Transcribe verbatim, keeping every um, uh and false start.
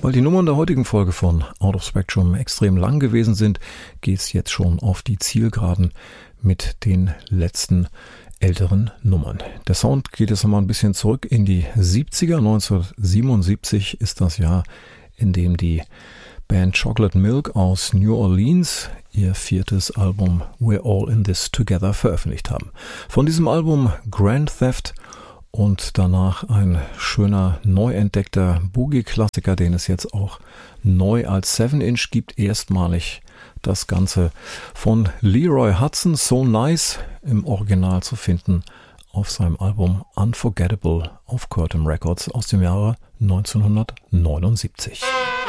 Weil die Nummern der heutigen Folge von Out of Spectrum extrem lang gewesen sind, geht's jetzt schon auf die Zielgeraden mit den letzten älteren Nummern. Der Sound geht jetzt nochmal ein bisschen zurück in die siebziger. neunzehnhundertsiebenundsiebzig ist das Jahr, in dem die Band Chocolate Milk aus New Orleans ihr viertes Album We're All in This Together veröffentlicht haben. Von diesem Album Grand Theft und danach ein schöner, neu entdeckter Boogie-Klassiker, den es jetzt auch neu als seven inch gibt. Erstmalig das Ganze von Leroy Hudson, So Nice, im Original zu finden auf seinem Album Unforgettable auf Curtain Records aus dem Jahre neunzehnhundertneunundsiebzig.